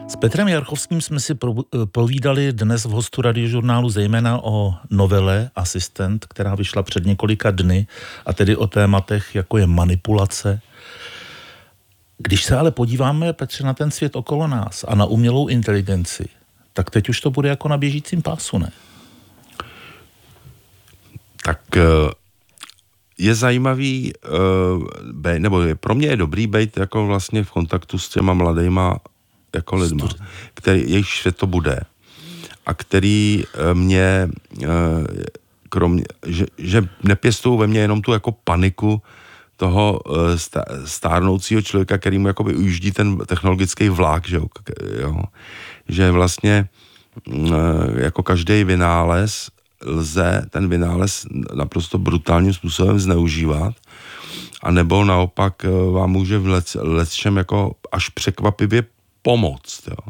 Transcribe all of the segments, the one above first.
S Petrem Jarchovským jsme si povídali dnes v hostu Radiožurnálu zejména o novele Asistent, která vyšla před několika dny, a tedy o tématech, jako je manipulace. Když se ale podíváme, Petře, na ten svět okolo nás a na umělou inteligenci, tak teď už to bude jako na běžícím pásu, ne? Tak je zajímavý, nebo pro mě je dobrý být jako vlastně v kontaktu s těma mladejma jako lidma, jejich svět to bude a který mě, kromě, že nepěstují ve mně jenom tu jako paniku toho stárnoucího člověka, který mu jakoby ujíždí ten technologický vlák, že jo? Že vlastně jako každý vynález lze ten vynález naprosto brutálním způsobem zneužívat, a nebo naopak vám může v lecčem jako až překvapivě pomoct, jo.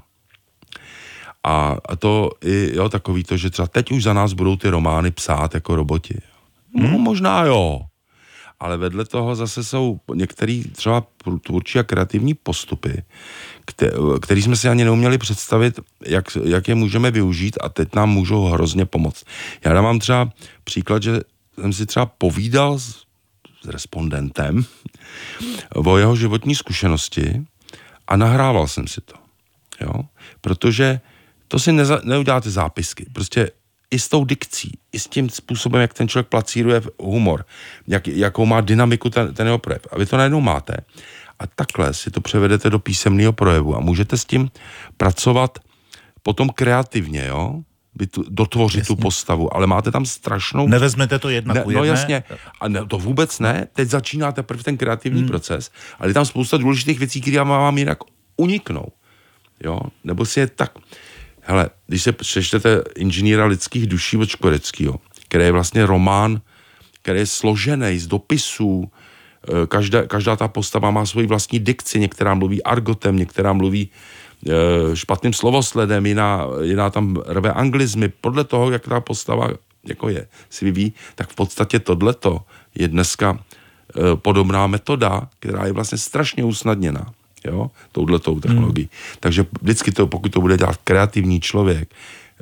A to i, jo, takový to, že třeba teď už za nás budou ty romány psát jako roboti. No, možná jo, ale vedle toho zase jsou některý třeba tvůrčí a kreativní postupy, který jsme si ani neuměli představit, jak je můžeme využít, a teď nám můžou hrozně pomoct. Já dám vám třeba příklad, že jsem si třeba povídal s respondentem o jeho životní zkušenosti a nahrával jsem si to. Jo? Protože to si neuděláte zápisky. Prostě i s tou dikcí, i s tím způsobem, jak ten člověk placíruje humor, jakou má dynamiku ten jeho projev. A vy to najednou máte. A takhle si to převedete do písemného projevu a můžete s tím pracovat potom kreativně, jo? Dotvořit tu postavu, ale máte tam strašnou... Nevezmete to jedna ku jedné? No jasně, a to vůbec ne, teď začíná teprve ten kreativní proces, ale je tam spousta důležitých věcí, které vám jinak uniknou, jo, nebo si je tak... Hele, když se přečtete Inženýra lidských duší od Škvoreckýho, který je vlastně román, který je složený z dopisů, každá ta postava má svoji vlastní dikci, některá mluví argotem, některá mluví špatným slovosledem, jiná tam rve anglizmy, podle toho, jak ta postava jako je, si vyvíjí, tak v podstatě tohleto je dneska podobná metoda, která je vlastně strašně usnadněná, jo, touhletou technologií. Takže vždycky to, pokud to bude dělat kreativní člověk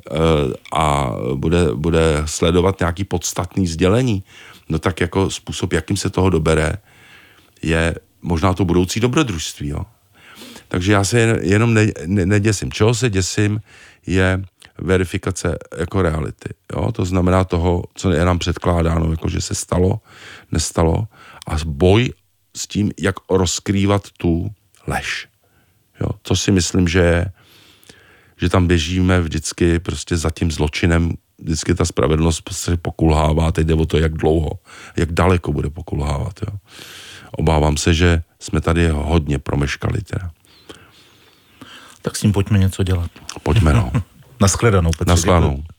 a bude sledovat nějaký podstatný sdělení, no tak jako způsob, jakým se toho dobere, je možná to budoucí dobrodružství, jo. Takže já se jenom neděsím. Čeho se děsím, je verifikace jako reality. Jo? To znamená toho, co je nám předkládáno, jako že se stalo, nestalo, a boj s tím, jak rozkrývat tu lež. Jo? To si myslím, že tam běžíme vždycky prostě za tím zločinem, vždycky ta spravedlnost se pokulhává, teď jde o to, jak dlouho, jak daleko bude pokulhávat. Jo? Obávám se, že jsme tady hodně promeškali teda. Tak s tím pojďme něco dělat. Pojďme, no. Naschledanou, Petře. Naschledanou.